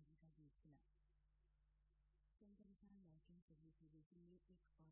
Movie का गीत सुना। शंकर प्रसाद लॉन्चिंग फिल्म की रेटिंग में एक और